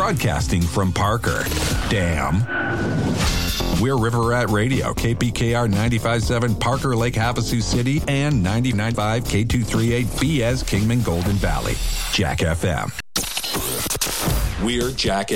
broadcasting from Parker. Damn. We're River Rat Radio, KPKR 95.7 Parker Lake Havasu City and 99.5 K238 Fies Kingman Golden Valley. Jack FM. We're Jack